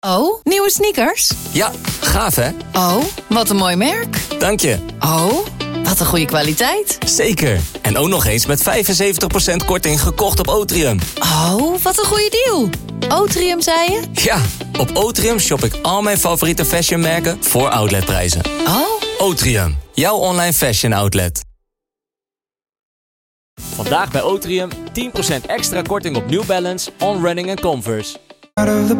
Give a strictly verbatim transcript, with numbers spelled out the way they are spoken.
Oh, nieuwe sneakers? Ja, gaaf hè? Oh, wat een mooi merk. Dank je. Oh, wat een goede kwaliteit. Zeker. En ook nog eens met vijfenzeventig procent korting gekocht op Otrium. Oh, wat een goede deal. Otrium, zei je? Ja, op Otrium shop ik al mijn favoriete fashionmerken voor outletprijzen. Oh. Otrium, jouw online fashion outlet. Vandaag bij Otrium tien procent extra korting op New Balance, On Running en Converse. Out of the